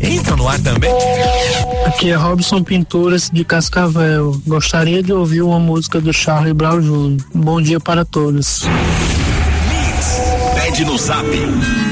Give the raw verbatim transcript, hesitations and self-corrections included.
entra no ar também. Aqui é Robson Pinturas de Cascavel. Gostaria de ouvir uma música do Charlie Brown Júnior Bom dia para todos. Mix, pede no zap